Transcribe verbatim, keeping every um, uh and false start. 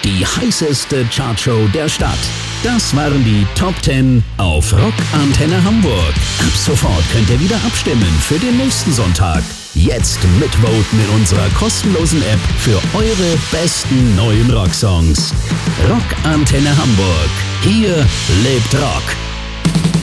Die heißeste Chartshow der Stadt. Das waren die Top zehn auf Rock Antenne Hamburg. Ab sofort könnt ihr wieder abstimmen für den nächsten Sonntag. Jetzt mitvoten in unserer kostenlosen App für eure besten neuen Rocksongs. Rock Antenne Hamburg. Hier lebt Rock.